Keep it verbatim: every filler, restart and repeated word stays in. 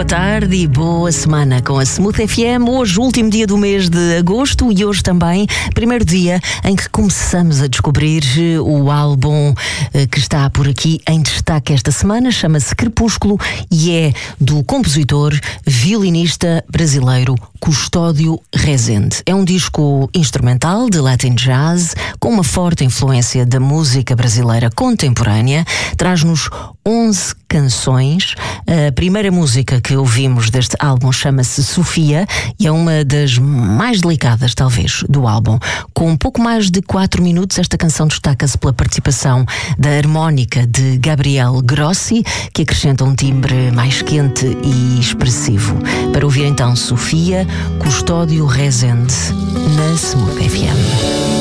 tarde e boa semana com a Smooth F M. Hoje, último dia do mês de agosto e hoje também, primeiro dia em que começamos a descobrir o álbum que está por aqui em destaque esta semana. Chama-se Crepúsculo e é do compositor, violinista brasileiro Custódio Rezende. É um disco instrumental de Latin Jazz com uma forte influência da música brasileira contemporânea. Traz-nos onze canções. A primeira música que ouvimos deste álbum chama-se Sofia e é uma das mais delicadas, talvez, do álbum. Com um pouco mais de quatro minutos, esta canção destaca-se pela participação da harmónica de Gabriel Grossi, que acrescenta um timbre mais quente e expressivo. Para ouvir então Sofia, Custódio Rezende, na Smooth F M.